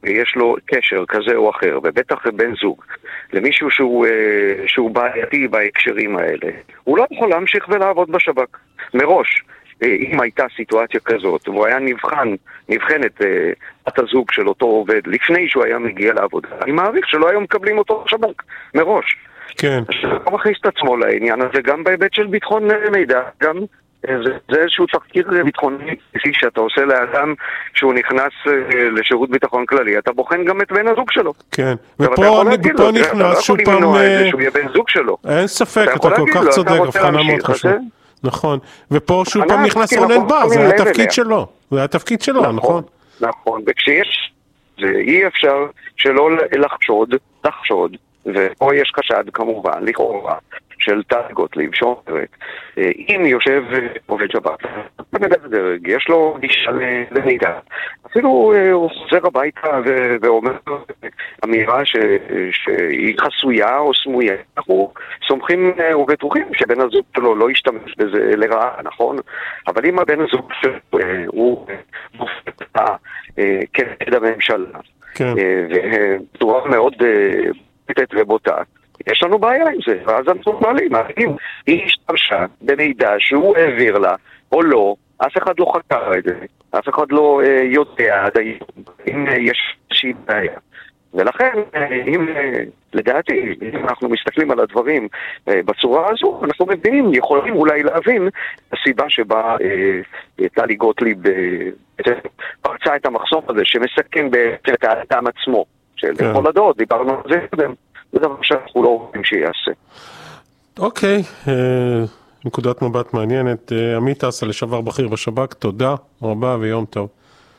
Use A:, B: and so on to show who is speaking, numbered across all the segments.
A: יש לו קשר כזה או אחר, ובטח בן זוג, למישהו שהוא בעייתי בהקשרים האלה, הוא לא יכול להמשיך ולעבוד בשב"כ. מראש, אם הייתה סיטואציה כזאת, והוא היה נבחנת את הזוג של אותו עובד לפני שהוא היה מגיע לעבודה, אני מעריך שלא היו מקבלים אותו בשב"כ, מראש.
B: כן.
A: אז הוא מכניס את עצמו לעניין הזה, גם בהיבט של ביטחון מידע, גם זה איזשהו תחקיר ביטחוני שאתה עושה לאדם שהוא נכנס לשירות ביטחון כללי, אתה בוחן גם את בן הזוג שלו.
B: כן, ופה נכנס שוב פעם...
A: שהוא יהיה בן זוג שלו.
B: אין ספק, אתה כל כך צודק, הבחנה מאוד חשוב. נכון, ופה שוב פעם נכנס רונן בר, זה היה התפקיד שלו. זה היה התפקיד שלו, נכון?
A: נכון, וכשיש, אי אפשר שלא לחשוד, ופה יש חשד כמובן, לכאורה, של טלי גוטליב, שאומרת, אם יושב עובד שב"כ, בדרג, יש לו גישה למידע, אפילו הוא חוזר הביתה ואומר אמירה שהיא חסויה או סמויה, אנחנו סומכים ובטוחים שבן הזוג שלו לא ישתמש בזה לרעה, נכון? אבל אם הבן הזוג שלו הוא מופתע כנגד הממשלה, ובצורה מאוד בוטת ובוטה, יש לנו בעיה עם זה, ואז אנחנו מעלים, אם היא השתמשה במידע שהוא העביר לה, או לא, אף אחד לא חקר את זה, אף אחד לא יודע עד היום, אם יש איזושהי בעיה. ולכן, לדעתי, אם אנחנו מסתכלים על הדברים בצורה הזו, אנחנו יכולים אולי להבין הסיבה שבה טלי גוטליב פרצה את המחסום הזה, שמסכן את האדם עצמו, של כל הדעות, דיברנו על זה קודם. זה דבר שאנחנו לא רואים שיעשה.
B: אוקיי, נקודת מבט מעניינת. עמית אסל, לשעבר בכיר בשב"כ, תודה רבה ויום טוב.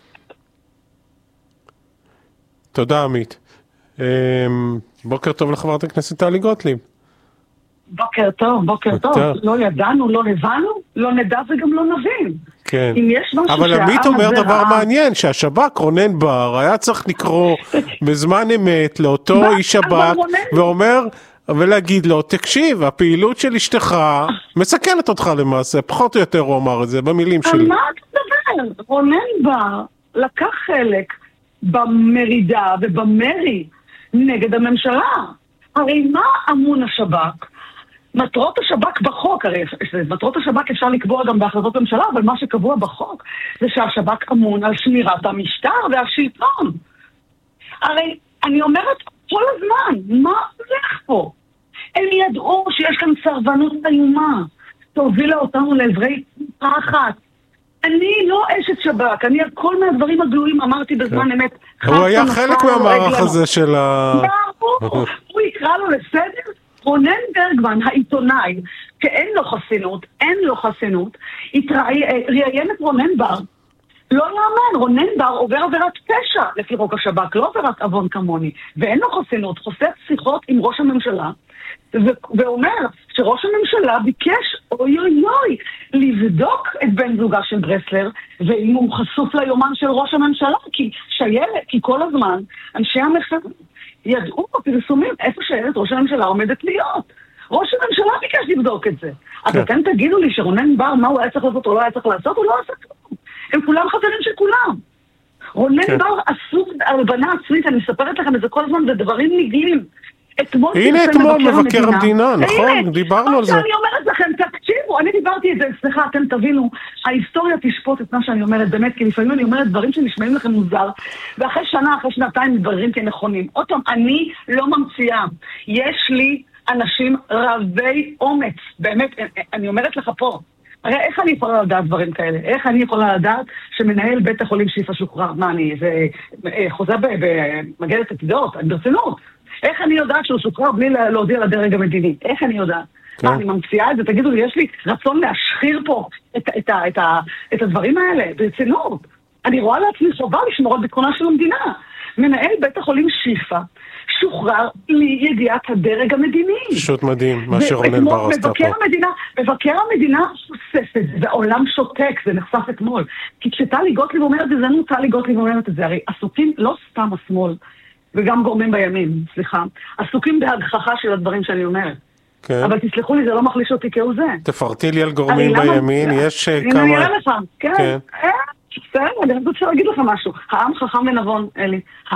B: תודה עמית. בוקר טוב לחברת הכנסת טלי גוטליב.
C: בוקר טוב. לא ידענו, לא הבנו, לא נדע וגם לא נבין.
B: כן. אבל עמית אומר דבר מעניין, שהשב"כ, רונן בר, היה צריך לקרוא בזמן אמת לאותו איש שב"כ, ואומר, ולהגיד לו, תקשיב, הפעילות של אשתך מסכנת אותך למעשה, פחות או יותר הוא אמר את זה, במילים שלי.
C: מה אתה מדבר? רונן בר לקח חלק במרידה ובמרי נגד הממשלה. הרי מה אמון השב"כ? מטרות השב"כ בחוק, הרי מטרות השב"כ אפשר לקבוע גם בהחלטות ממשלה, אבל מה שקבוע בחוק זה שהשב"כ אמון על שמירת המשטר והשלטון. הרי אני אומרת כל הזמן, מה הולך פה? הם ידעו שיש כאן סרבנות איומה, תובילה אותנו לעברי פחד. אני לא אשת שב"כ, אני על כל מהדברים הגלויים אמרתי בזמן אמת.
B: הוא היה חלק מהמערך הזה של
C: הוא יקרא לו לסדר? רונן ברגמן, העיתונאי, שאין לו חסינות, ראיין את רונן בר. לא יאמן, רונן בר עובר עבירת פשע לפי חוק השב"כ, לא עבירת עוון כמוני, ואין לו חסינות, חושף שיחות עם ראש הממשלה, ואומר שראש הממשלה ביקש, אוי, לבדוק את בן זוגה של ברסלר, ואם הוא חשוף ליומן של ראש הממשלה, כי כל הזמן אנשי המחקר ידעו בפרסומים איפה שילד ראש הממשלה עומדת להיות. ראש הממשלה ביקש לבדוק את זה. אז אתם תגידו לי שרונן בר, מה הוא היה צריך לעשות או לא היה צריך לעשות, הוא לא עשה כלום. הם כולם חברים של כולם. רונן בר עסוק בהלבנה עצמית, אני מספרת לכם את זה כל הזמן, זה דברים נגלים.
B: הנה אתמול מבקר המדינה, נכון? דיברנו על זה.
C: אני אומרת לכם, תקשיבו, אני דיברתי את זה, סליחה, אתם תבינו, ההיסטוריה תשפוט את מה שאני אומרת, באמת, כי לפעמים אני אומרת דברים שנשמעים לכם מוזר, ואחרי שנה, אחרי שנתיים, מתבררים כנכונים. עוד פעם, אני לא ממציאה. יש לי אנשים רבי אומץ, באמת, אני אומרת לך פה, הרי איך אני יכולה לדעת דברים כאלה? איך אני יכולה לדעת שמנהל בית החולים שיפה שוחרר? מה, זה חוזר במגדת עתידות, אני ברצינות. איך אני יודעת שהוא שוחרר בלי להודיע לדרג המדיני? איך אני יודעת? מה, אני ממציאה את זה? תגידו לי, יש לי רצון להשחיר פה את הדברים האלה, ברצינות. אני רואה לעצמי חובה לשמור על ביטחונה של המדינה. מנהל בית החולים שיפה שוחרר בלי ידיעת הדרג המדיני.
B: פשוט מדהים, מה שרונן בר עשתה פה.
C: מבקר המדינה חושף את זה, והעולם שותק, זה נחשף אתמול. כי כשטלי גוטליב אומרת את זה, טלי גוטליב אומרת את זה, הרי עסוקים לא סתם השמאל, וגם גורמים בימין, סליחה, עסוקים בהגחכה של הדברים שאני אומרת.
B: כן.
C: אבל תסלחו לי, זה לא מחליש אותי כאו זה.
B: תפרטי לי על גורמים בימין, יש כמה...
C: אני אראה לך, כן. בסדר, אני רוצה להגיד לך משהו. העם חכם ונבון, אלי.